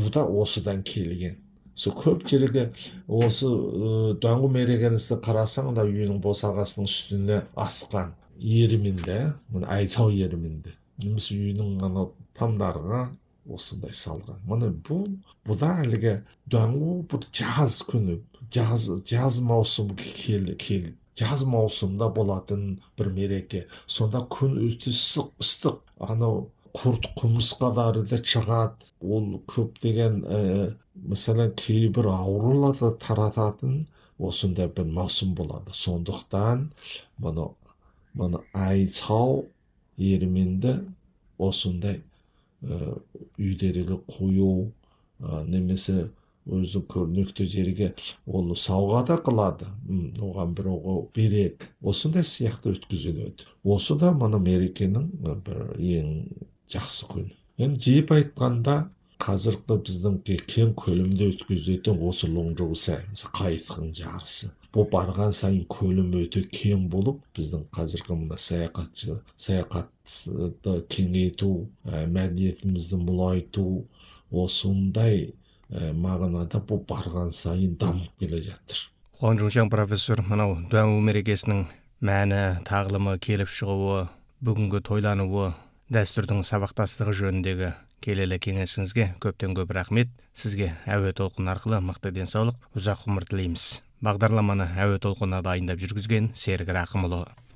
да осыдан келген. Сол көп жерге осы даңғу мерекесіне қарасаң да үйінің босағасының үстіне асқан ерімінде, мына айсау ерімінде. Немесе үйінің ана тамдарына осындай салған. Міне бұл да әлгі даңғу бір жаз күні, жаз маусымы келді. Жаз маусымында болатын бір мереке. Сонда күн өте ыстық, анау құрт құмырсқалары да шығады. Ол көптеген мысалы кейбір ауруларды тарататын осындай бір маусым болады. Сондықтан мұны айсау еріменді осындай үйдерге қою, немесе өзі көрнекті жерге оны сауға да қылады, оған біреуге береді. Осындай сияқты өткізіледі. Осы да мына мерекенің бір ең жақсы күні. Енді жиып айтқанда, қазіргі біздің кең көлемде өткізетін осы лоңжоусай, қайықтың жарысы. Бұл барған сайын көлемі өте кең болып, біздің қазіргі мына саяхатты кеңейту, мәдениетімізді молайту, осындай мағынада бұл барған сайын дамып келе жатыр. Хуан Чжуншан профессор, мынау дәңгу мерекесінің мәні, тағылымы, келіп шығуы, бүгінгі тойлануы, дәстүрдің сабақтастығы жөніндегі келелі кеңесіңізге көптен көп рахмет. Сізге әуе толқыны арқылы мықты денсаулық, ұзақ ғұмыр тілейміз. Бағдарламаны әуе толқынына дайындап жүргізген Серік Рақымұлы.